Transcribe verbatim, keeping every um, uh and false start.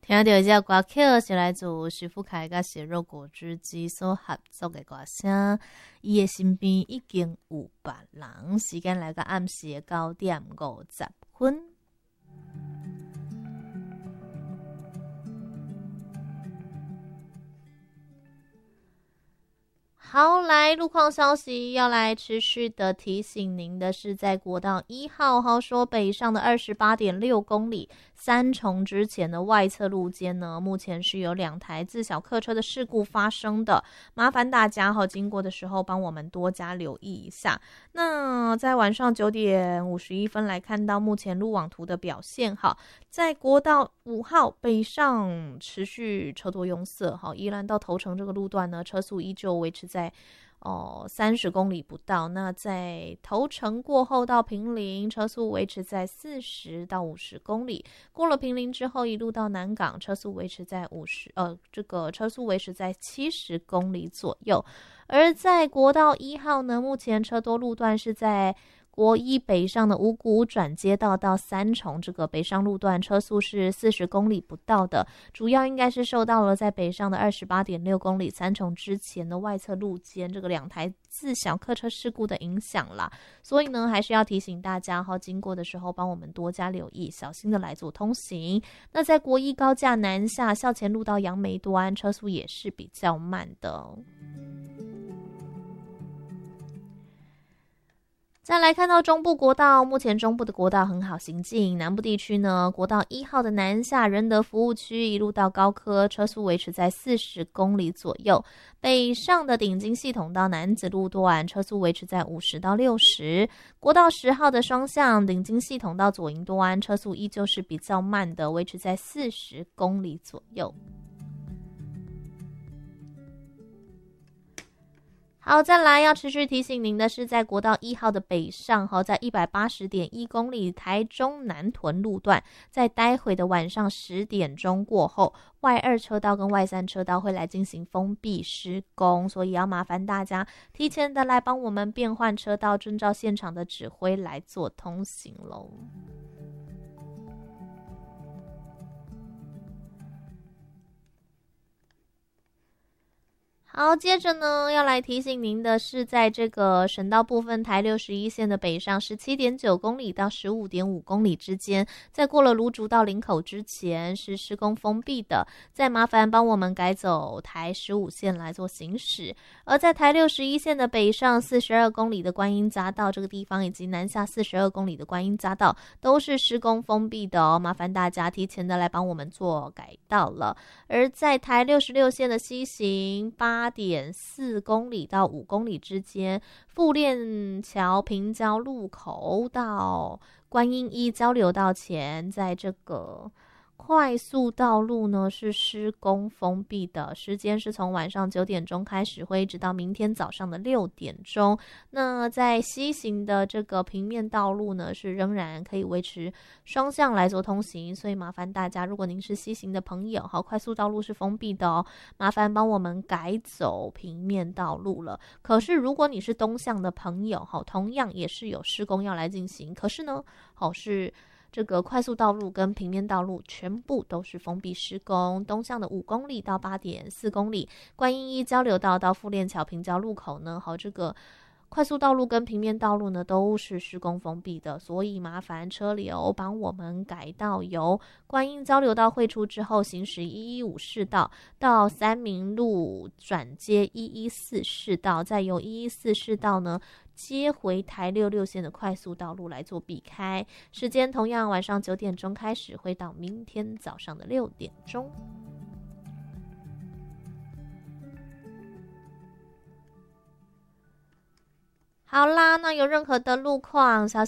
听到这歌曲是来自徐福凯甲血肉果汁机所合作的歌声，伊的身边已经有别人。时间来到暗时的九点五十分。好，来路况消息要来持续的提醒您的是，在国道一号豪说北上的二十八点六公里三重之前的外侧路肩呢，目前是有两台自小客车的事故发生的，麻烦大家哈经过的时候帮我们多加留意一下。那在晚上九点五十一分来看到目前路网图的表现哈，在国道五号北上持续车多拥塞哈，宜兰到头城这个路段呢，车速依旧维持在哦三十公里不到。那在头城过后到坪林，车速维持在四十到五十公里。过了坪林之后，一路到南港，车速维持在五十呃这个车速维持在七十公里左右。而在国道一号呢，目前车多路段是在国一北上的五股转接道到三重这个北上路段，车速是四十公里不到的，主要应该是受到了在北上的二十八点六公里三重之前的外侧路肩这个两台自小客车事故的影响啦。所以呢，还是要提醒大家哈，经过的时候帮我们多加留意，小心的来做通行。那在国一高架南下校前路到杨梅端，车速也是比较慢的哦。再来看到中部国道，目前中部的国道很好行进，南部地区呢，国道一号的南下仁德服务区一路到高科，车速维持在四十公里左右。北上的顶金系统到南子路段，车速维持在五十到六十。国道十号的双向顶金系统到左营端，车速依旧是比较慢的，维持在四十公里左右。好，再来要持续提醒您的是，在国道一号的北上和在一百八十点一公里台中南屯路段，在待会的晚上十点钟过后，外二车道跟外三车道会来进行封闭施工，所以要麻烦大家提前的来帮我们变换车道，遵照现场的指挥来做通行咯。好，接着呢，要来提醒您的是，在这个省道部分，台六十一线的北上十七点九公里到十五点五公里之间，在过了芦竹到林口之前是施工封闭的，再麻烦帮我们改走台十五线来做行驶。而在台六十一线的北上四十二公里的观音匝道这个地方，以及南下四十二公里的观音匝道，都是施工封闭的哦，麻烦大家提前的来帮我们做改道了。而在台六十六线的西行八点四公里到五公里之间，富链桥平交路口到观音一交流道前，在这个快速道路呢是施工封闭的，时间是从晚上九点钟开始，会一直到明天早上的六点钟。那在西行的这个平面道路呢，是仍然可以维持双向来做通行，所以麻烦大家，如果您是西行的朋友，好，快速道路是封闭的哦，麻烦帮我们改走平面道路了。可是如果你是东向的朋友，好，同样也是有施工要来进行，可是呢，好是。这个快速道路跟平面道路全部都是封闭施工，东向的五公里到八点四公里，观音一交流道到富链桥平交路口呢，好，这个快速道路跟平面道路呢都是施工封闭的，所以麻烦车流帮我们改道由观音交流道汇出之后，行驶一一五市道到三民路转接一一四市道，再由一一四市道呢接回台六六线的快速道路来做避开，时间同样晚上九点钟开始，会到明天早上的六点钟。好啦，那有任何的路况消息